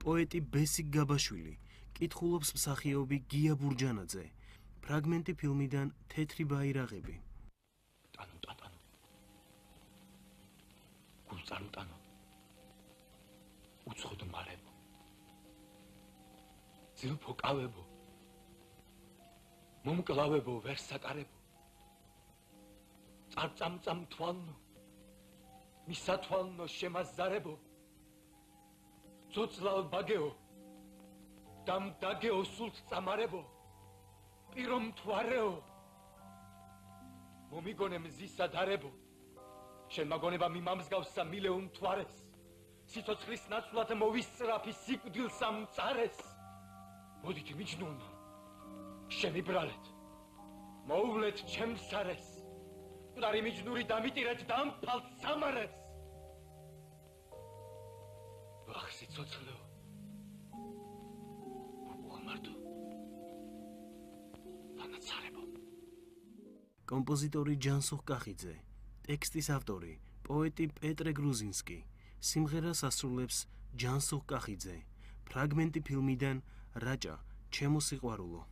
პოეტი ბესიკ გაბაშვილი, კითხულობს მსახიობი გია ბურჯანაძე, ფრაგმენტი ფილმიდან თეთრი ბაირაღები. ტანო, გულწარმტანო, უცხოდ მარებო, ძილფო კავებო, მომკლავებო, ვერ საკარებო, წამწამ თვალნო, მისათვალნო შემაზარებო, ცოცხლალ ბაგეო, დამდაგეო, სულთ წამარებო, პირომ თვარეო, მომიგონე მზისა დარებო, შენ მაგონება მიმამსგავსა მილეუნ თვარეს, სიცოცხლის ნაცვლად მოვისწრაფი სიკვდილს ამწარეს. მოდით მიჯნურნო, შენი ბრალეთ, მოუვლეთ ჩემს სარეს, მკვდარი მიჯნური დამიტირეთ დამფალ სამარეს. ვახ სიცოცხლეო, უამართო, ანაცარებო. კომპოზიტორი ჯანსუღ კახიძე, ტექსტის ავტორი პოეტი პეტრე გრუზინსკი, სიმღერას ასრულებს ჯანსუღ კახიძე, ფრაგმენტი ფილმიდან რაჭა, ჩემო სიყვარულო.